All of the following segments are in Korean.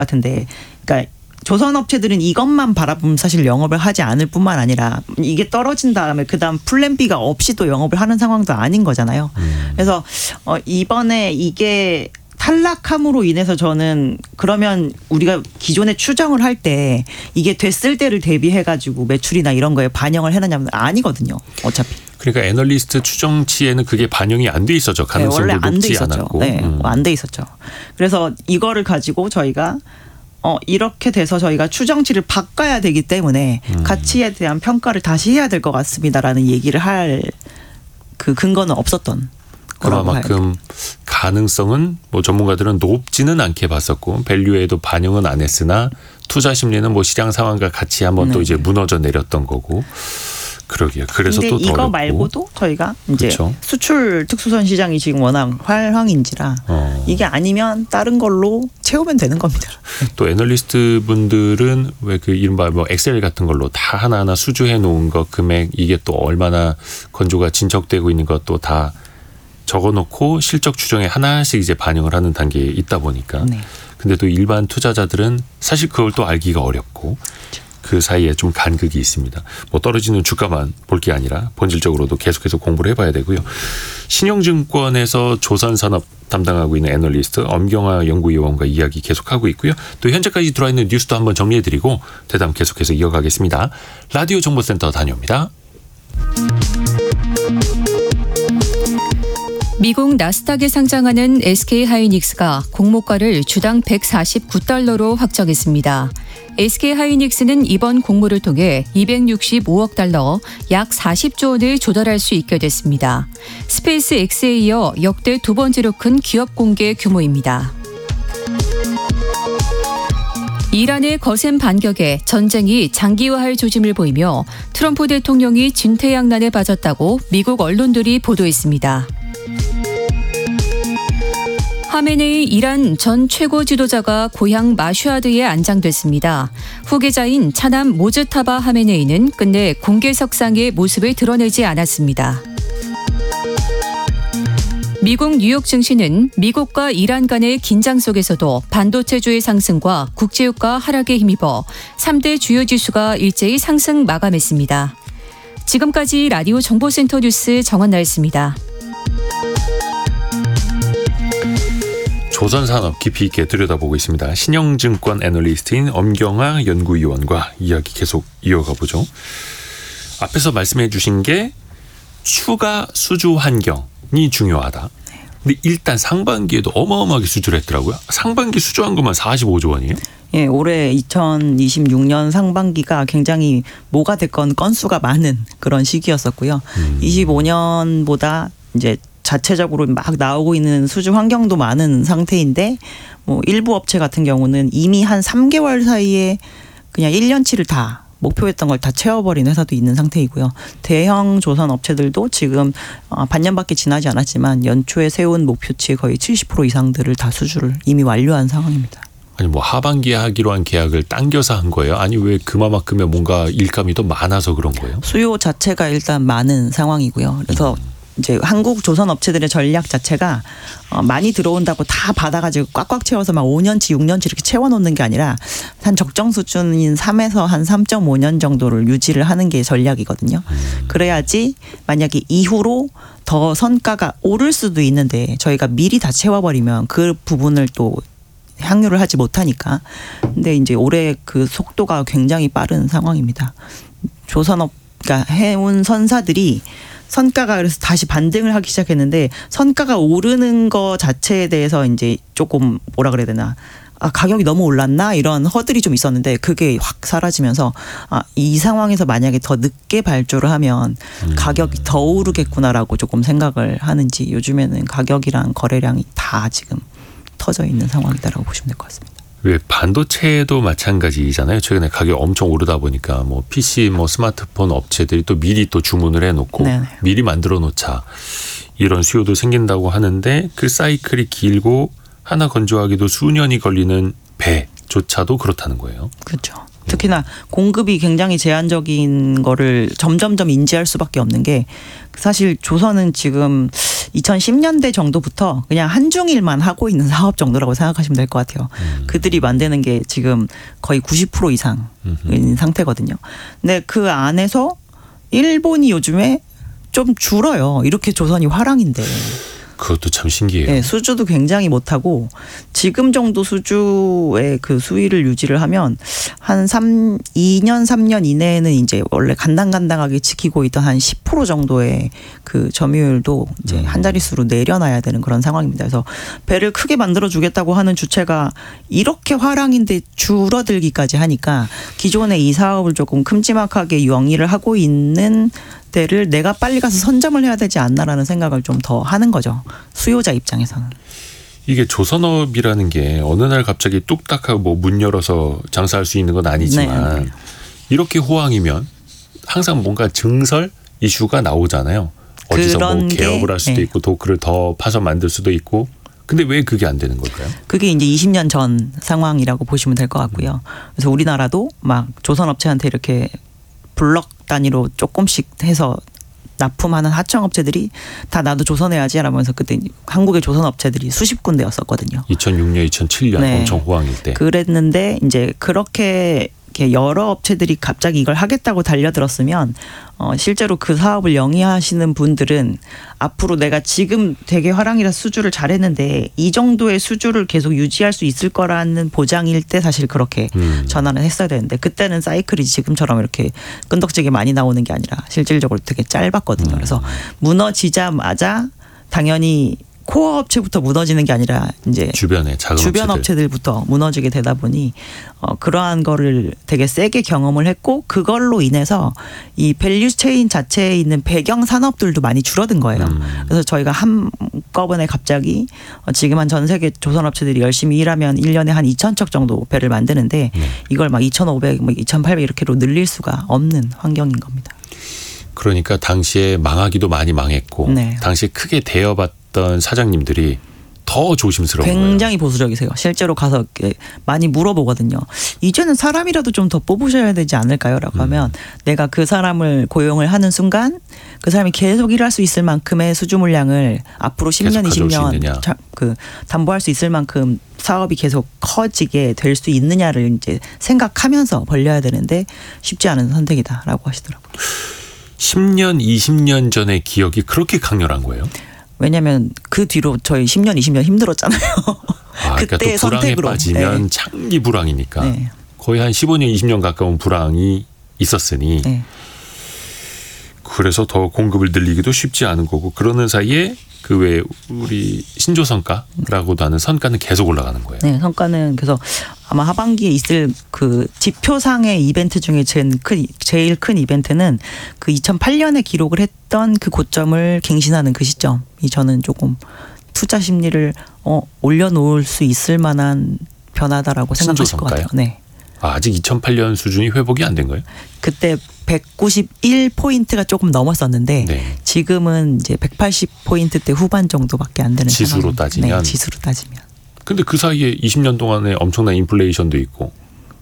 같은데, 그러니까 조선 업체들은 이것만 바라보면 사실 영업을 하지 않을 뿐만 아니라 이게 떨어진 다음에 그다음 플랜 B가 없이 또 영업을 하는 상황도 아닌 거잖아요. 그래서 이번에 이게 탈락함으로 인해서 저는 그러면 우리가 기존에 추정을 할 때 이게 됐을 때를 대비해가지고 매출이나 이런 거에 반영을 해놨냐면 아니거든요. 어차피. 그러니까 애널리스트 추정치에는 그게 반영이 안 돼 있었죠. 가능성도 네, 원래 안 돼 높지 있었죠. 않았고. 네, 안 돼 있었죠. 그래서 이거를 가지고 저희가 이렇게 돼서 저희가 추정치를 바꿔야 되기 때문에 가치에 대한 평가를 다시 해야 될 것 같습니다라는 얘기를 할 그 근거는 없었던. 그만큼 가능성은 뭐 전문가들은 높지는 않게 봤었고 밸류에도 반영은 안 했으나 투자 심리는 뭐 시장 상황과 같이 한번 또 이제 무너져 내렸던 거고. 그러게요. 그래서 또 더 이거 어렵고. 말고도 저희가 이제 그렇죠. 수출 특수선 시장이 지금 워낙 활황인지라 이게 아니면 다른 걸로 채우면 되는 겁니다. 또 애널리스트 분들은 왜 그 이른바 뭐 엑셀 같은 걸로 다 하나하나 수주해 놓은 거 금액 이게 또 얼마나 건조가 진척되고 있는 것도 다 적어놓고 실적 추정에 하나씩 이제 반영을 하는 단계에 있다 보니까. 네. 근데 또 일반 투자자들은 사실 그걸 또 알기가 어렵고 그 사이에 좀 간극이 있습니다. 뭐 떨어지는 주가만 볼 게 아니라 본질적으로도 계속해서 공부를 해봐야 되고요. 신영증권에서 조선산업 담당하고 있는 애널리스트 엄경아 연구위원과 이야기 계속하고 있고요. 또 현재까지 들어와 있는 뉴스도 한번 정리해드리고 대담 계속해서 이어가겠습니다. 라디오 정보센터 다녀옵니다. 미국 나스닥에 상장하는 SK하이닉스가 공모가를 주당 149달러로 확정했습니다. SK하이닉스는 이번 공모를 통해 265억 달러, 약 40조 원을 조달할 수 있게 됐습니다. 스페이스X에 이어 역대 두 번째로 큰 기업 공개 규모입니다. 이란의 거센 반격에 전쟁이 장기화할 조짐을 보이며 트럼프 대통령이 진퇴양난에 빠졌다고 미국 언론들이 보도했습니다. 하메네이 이란 전 최고 지도자가 고향 마슈아드에 안장됐습니다. 후계자인 차남 모즈타바 하메네이는 끝내 공개석상의 모습을 드러내지 않았습니다. 미국 뉴욕 증시는 미국과 이란 간의 긴장 속에서도 반도체주의 상승과 국제유가 하락에 힘입어 3대 주요 지수가 일제히 상승 마감했습니다. 지금까지 라디오 정보센터 뉴스 정원나였습니다. 조선산업 깊이 있게 들여다보고 있습니다. 신영증권 애널리스트인 엄경아 연구위원과 이야기 계속 이어가 보죠. 앞에서 말씀해 주신 게 추가 수주 환경이 중요하다. 근데 일단 상반기에도 어마어마하게 수주를 했더라고요. 상반기 수주한 것만 45조 원이에요? 예, 올해 2026년 상반기가 굉장히 뭐가 됐건 건수가 많은 그런 시기였었고요. 25년보다 이제 자체적으로 막 나오고 있는 수주 환경도 많은 상태인데 뭐 일부 업체 같은 경우는 이미 한 3개월 사이에 그냥 1년치를 다 목표했던 걸 다 채워버린 회사도 있는 상태이고요. 대형 조선 업체들도 지금 반년밖에 지나지 않았지만 연초에 세운 목표치 거의 70% 이상들을 다 수주를 이미 완료한 상황입니다. 아니 뭐 하반기에 하기로 한 계약을 당겨서 한 거예요? 아니 왜 그만큼의 뭔가 일감이 더 많아서 그런 거예요? 수요 자체가 일단 많은 상황이고요. 그래서 이제 한국 조선 업체들의 전략 자체가 많이 들어온다고 다 받아가지고 꽉꽉 채워서 막 5년치, 6년치 이렇게 채워놓는 게 아니라 한 적정 수준인 3에서 한 3.5년 정도를 유지를 하는 게 전략이거든요. 그래야지 만약에 이후로 더 선가가 오를 수도 있는데 저희가 미리 다 채워버리면 그 부분을 또 향유를 하지 못하니까. 근데 이제 올해 그 속도가 굉장히 빠른 상황입니다. 조선업, 그러니까 해운 선사들이 선가가 그래서 다시 반등을 하기 시작했는데 선가가 오르는 거 자체에 대해서 이제 조금 뭐라 그래야 되나. 가격이 너무 올랐나 이런 허들이 좀 있었는데 그게 확 사라지면서 이 상황에서 만약에 더 늦게 발주를 하면 가격이 더 오르겠구나라고 조금 생각을 하는지 요즘에는 가격이랑 거래량이 다 지금 터져 있는 상황이다라고 보시면 될 것 같습니다. 왜 반도체도 마찬가지잖아요. 최근에 가격 엄청 오르다 보니까 뭐 PC, 뭐 스마트폰 업체들이 또 미리 또 주문을 해놓고 네네. 미리 만들어 놓자 이런 수요도 생긴다고 하는데 그 사이클이 길고 하나 건조하기도 수년이 걸리는 배조차도 그렇다는 거예요. 그렇죠. 특히나 공급이 굉장히 제한적인 거를 점점점 인지할 수밖에 없는 게 사실 조선은 지금 2010년대 정도부터 그냥 한중일만 하고 있는 사업 정도라고 생각하시면 될 것 같아요. 그들이 만드는 게 지금 거의 90% 이상인 상태거든요. 근데 그 안에서 일본이 요즘에 좀 줄어요. 이렇게 조선이 화랑인데. 그것도 참 신기해요. 네, 수주도 굉장히 못하고 지금 정도 수주의 그 수위를 유지를 하면 한 2년 3년 이내에는 이제 원래 간당간당하게 지키고 있던 한 10% 정도의 그 점유율도 이제 한 자릿수로 내려놔야 되는 그런 상황입니다. 그래서 배를 크게 만들어 주겠다고 하는 주체가 이렇게 화랑인데 줄어들기까지 하니까 기존의 이 사업을 조금 큼지막하게 영위를 하고 있는 때를 내가 빨리 가서 선점을 해야 되지 않나라는 생각을 좀 더 하는 거죠. 수요자 입장에서는. 이게 조선업이라는 게 어느 날 갑자기 뚝딱하고 뭐 문 열어서 장사할 수 있는 건 아니지만 네. 이렇게 호황이면 항상 뭔가 증설 이슈가 나오잖아요. 어디서 뭐 개업을 할 수도 네. 있고 도크를 더 파서 만들 수도 있고. 근데 왜 그게 안 되는 걸까요? 그게 이제 20년 전 상황이라고 보시면 될 것 같고요. 그래서 우리나라도 막 조선업체한테 이렇게 블럭 단위로 조금씩 해서 납품하는 하청업체들이 다 나도 조선해야지 라면서 그때 한국의 조선업체들이 수십 군데였었거든요. 2006년, 2007년 네. 엄청 호황일 때. 그랬는데 이제 그렇게 이렇게 여러 업체들이 갑자기 이걸 하겠다고 달려들었으면 실제로 그 사업을 영위하시는 분들은 앞으로 내가 지금 되게 화랑이라 수주를 잘했는데 이 정도의 수주를 계속 유지할 수 있을 거라는 보장일 때 사실 그렇게 전환을 했어야 되는데 그때는 사이클이 지금처럼 이렇게 끈덕지게 많이 나오는 게 아니라 실질적으로 되게 짧았거든요. 그래서 무너지자마자 당연히 코어 업체부터 무너지는 게 아니라 이제 주변에 작은 주변 업체들부터 무너지게 되다 보니 그러한 거를 되게 세게 경험을 했고 그걸로 인해서 이 밸류 체인 자체에 있는 배경 산업들도 많이 줄어든 거예요. 그래서 저희가 한꺼번에 갑자기 지금 한 전 세계 조선 업체들이 열심히 일하면 1년에 한 2,000척 정도 배를 만드는데 이걸 막 2,500, 2,800 이렇게로 늘릴 수가 없는 환경인 겁니다. 그러니까 당시에 망하기도 많이 망했고 네. 당시에 크게 대여받던 사장님들이 더 조심스러운 굉장히 보수적이세요. 실제로 가서 이렇게 많이 물어보거든요. 이제는 사람이라도 좀 더 뽑으셔야 되지 않을까요? 라고 하면 내가 그 사람을 고용을 하는 순간 그 사람이 계속 일할 수 있을 만큼의 수주 물량을 앞으로 10년, 20년 그 담보할 수 있을 만큼 사업이 계속 커지게 될 수 있느냐를 이제 생각하면서 벌려야 되는데 쉽지 않은 선택이다라고 하시더라고요. 10년, 20년 전의 기억이 그렇게 강렬한 거예요? 왜냐하면 그 뒤로 저희 10년, 20년 힘들었잖아요. 그러니까 또 불황에 선택으로. 빠지면 네. 장기 불황이니까 네. 거의 한 15년, 20년 가까운 불황이 있었으니 네. 그래서 더 공급을 늘리기도 쉽지 않은 거고 그러는 사이에 그 외에 우리 신조성가라고도 하는 선가는 계속 올라가는 거예요. 네, 성과는 그래서 아마 하반기에 있을 그 지표상의 이벤트 중에 제일 큰 이벤트는 그 2008년에 기록을 했던 그 고점을 갱신하는 그 시점이 저는 조금 투자 심리를 올려놓을 수 있을 만한 변화다라고 생각하실 것 같아요. 네. 아직 2008년 수준이 회복이 안 된 거예요? 그때 191포인트가 조금 넘었었는데 네. 지금은 이제 180포인트대 후반 정도밖에 안 되는 지수로 상황입니다. 따지면? 네, 지수로 따지면. 근데 그 사이에 20년 동안에 엄청난 인플레이션도 있고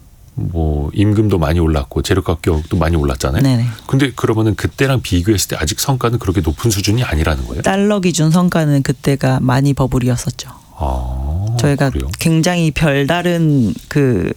뭐 임금도 많이 올랐고 재료값 가격도 많이 올랐잖아요. 네네. 근데 그러면은 그때랑 비교했을 때 아직 성과는 그렇게 높은 수준이 아니라는 거예요? 달러 기준 성과는 그때가 많이 버블이었었죠. 저희가 그래요? 굉장히 별다른 그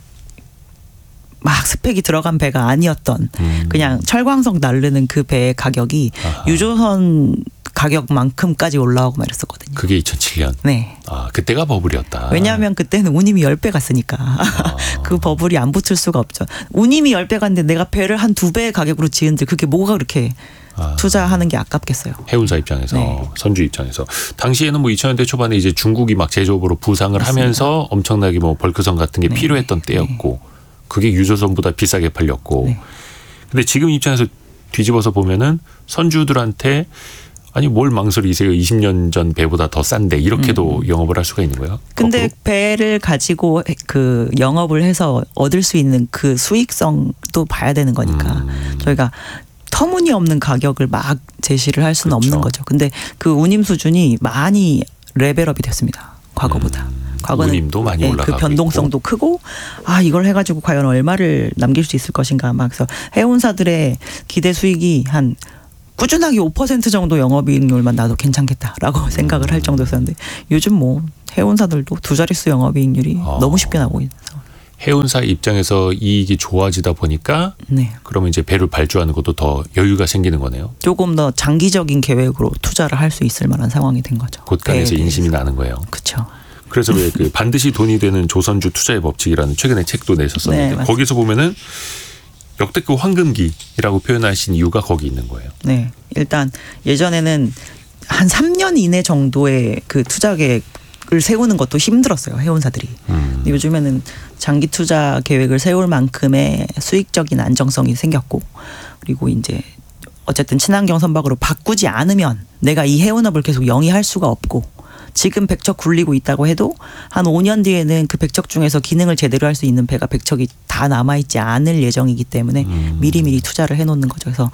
막 스펙이 들어간 배가 아니었던 그냥 철광석 날르는 그 배의 가격이 아하. 유조선 가격만큼까지 올라오고 말했었거든요. 그게 2007년. 네. 그때가 버블이었다. 왜냐하면 그때는 운임이 10배 갔으니까 그 버블이 안 붙을 수가 없죠. 운임이 10배 갔는데 내가 배를 한 2배의 가격으로 지은데 그게 뭐가 그렇게 투자하는 게 아깝겠어요. 해운사 입장에서 네. 선주 입장에서 당시에는 뭐 2000년대 초반에 이제 중국이 막 제조업으로 부상을 맞습니다. 하면서 엄청나게 뭐 벌크선 같은 게 네. 필요했던 때였고 그게 유조선보다 비싸게 팔렸고 네. 근데 지금 입장에서 뒤집어서 보면은 선주들한테 아니 뭘 망설이세요 20년 전 배보다 더 싼데 이렇게도 영업을 할 수가 있는 거예요. 근데 거꾸로? 배를 가지고 그 영업을 해서 얻을 수 있는 그 수익성도 봐야 되는 거니까 저희가 터무니없는 가격을 막 제시를 할 수는 그렇죠. 없는 거죠. 근데 그 운임 수준이 많이 레벨업이 됐습니다. 과거보다. 과거는 운임도 많이 올라가고 그 변동성도 크고 이걸 해가지고 과연 얼마를 남길 수 있을 것인가 막 그래서 해운사들의 기대 수익이 한 꾸준하게 5% 정도 영업이익률만 나도 괜찮겠다라고 생각을 할 정도였었는데 요즘 뭐 해운사들도 두 자릿수 영업이익률이 너무 쉽게 나오고 있는 상황. 해운사 입장에서 이익이 좋아지다 보니까 네. 그러면 이제 배를 발주하는 것도 더 여유가 생기는 거네요. 조금 더 장기적인 계획으로 투자를 할 수 있을 만한 상황이 된 거죠. 곳간에서 인심이 나는 거예요. 그렇죠. 그래서 왜 그 반드시 돈이 되는 조선주 투자의 법칙이라는 최근에 책도 내셨었는데 네, 거기서 보면은 역대급 황금기라고 표현하신 이유가 거기 있는 거예요. 네. 일단 예전에는 한 3년 이내 정도의 그 투자 계획을 세우는 것도 힘들었어요. 해운사들이. 근데 요즘에는 장기 투자 계획을 세울 만큼의 수익적인 안정성이 생겼고 그리고 이제 어쨌든 친환경 선박으로 바꾸지 않으면 내가 이 해운업을 계속 영위할 수가 없고 지금 100척 굴리고 있다고 해도 한 5년 뒤에는 그 100척 중에서 기능을 제대로 할 수 있는 배가 100척이 다 남아있지 않을 예정이기 때문에 미리미리 투자를 해놓는 거죠. 그래서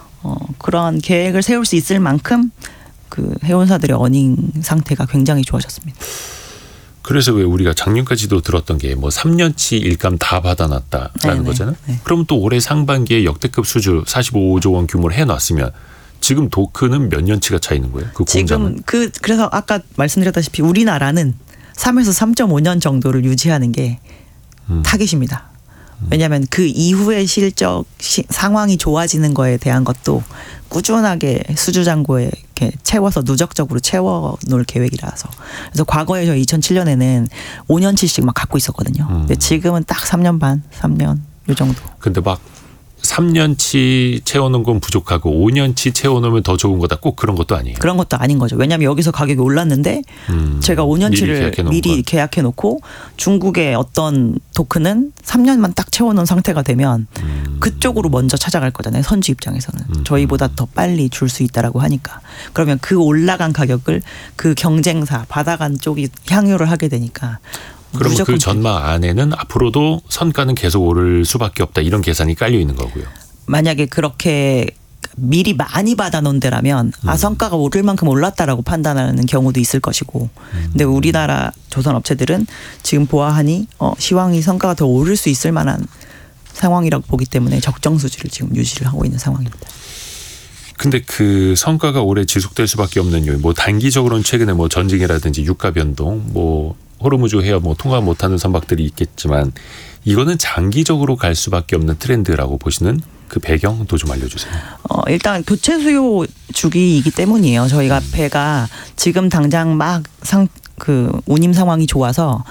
그런 계획을 세울 수 있을 만큼 그 해운사들의 어닝 상태가 굉장히 좋아졌습니다. 그래서 왜 우리가 작년까지도 들었던 게 뭐 3년치 일감 다 받아놨다라는 네네. 거잖아요. 네. 그럼 또 올해 상반기에 역대급 수주 45조 원 규모를 해놨으면 지금 도크는 몇 년치가 차 있는 거예요? 그 공장은? 지금 그래서 아까 말씀드렸다시피 우리나라는 3에서 3.5년 정도를 유지하는 게 타깃입니다. 왜냐하면 그 이후의 실적 상황이 좋아지는 거에 대한 것도 꾸준하게 수주 잔고에 이렇게 채워서 누적적으로 채워놓을 계획이라서 그래서 과거에 저 2007년에는 5년치씩 막 갖고 있었거든요. 근데 지금은 딱 3년 반, 3년 요 정도. 근데 막 3년치 채워놓은 건 부족하고 5년치 채워놓으면 더 좋은 거다. 꼭 그런 것도 아니에요. 그런 것도 아닌 거죠. 왜냐하면 여기서 가격이 올랐는데 제가 5년치를 미리 계약해 놓고 중국의 어떤 도크는 3년만 딱 채워놓은 상태가 되면 그쪽으로 먼저 찾아갈 거잖아요. 선주 입장에서는. 저희보다 더 빨리 줄 수 있다라고 하니까. 그러면 그 올라간 가격을 그 경쟁사 받아간 쪽이 향유를 하게 되니까. 그러면 그 전망 안에는 앞으로도 선가는 계속 오를 수밖에 없다. 이런 계산이 깔려 있는 거고요. 만약에 그렇게 미리 많이 받아놓은 데라면 선가가 오를 만큼 올랐다라고 판단하는 경우도 있을 것이고 근데 우리나라 조선업체들은 지금 보아하니 시황이 선가가 더 오를 수 있을 만한 상황이라고 보기 때문에 적정 수지를 지금 유지를 하고 있는 상황입니다. 근데 그 성과가 오래 지속될 수밖에 없는 요인, 뭐 단기적으로는 최근에 뭐 전쟁이라든지 유가 변동, 뭐 호르무즈 해협 뭐 통과 못하는 선박들이 있겠지만 이거는 장기적으로 갈 수밖에 없는 트렌드라고 보시는 그 배경도 좀 알려주세요. 일단 교체 수요 주기이기 때문이에요. 저희가 배가 지금 당장 막 운임 상황이 좋아서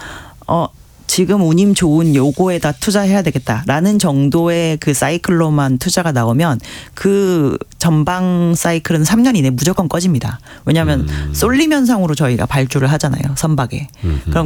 지금 운임 좋은 요거에다 투자해야 되겠다라는 정도의 그 사이클로만 투자가 나오면 그 전방 사이클은 3년 이내 무조건 꺼집니다. 왜냐하면 쏠림 현상으로 저희가 발주를 하잖아요. 선박에.